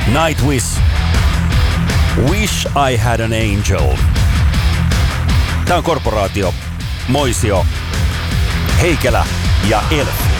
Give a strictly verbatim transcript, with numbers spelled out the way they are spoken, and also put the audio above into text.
Nightwish. Wish I had an angel. Tää on Korporaatio, Moisio, Heikelä ja Elf.